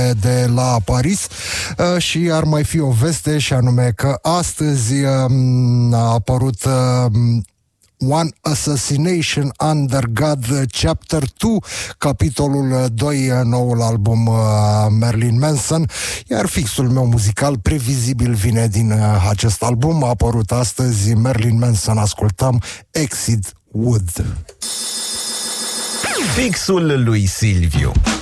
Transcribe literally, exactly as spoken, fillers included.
de la Paris și ar mai fi o veste, și anume că astăzi a apărut One Assassination Under God Chapter doi, capitolul doi, noul album Marilyn Manson, iar fixul meu muzical previzibil vine din acest album. A apărut astăzi Marilyn Manson, ascultăm Exit Wood. Fixul lui Silviu.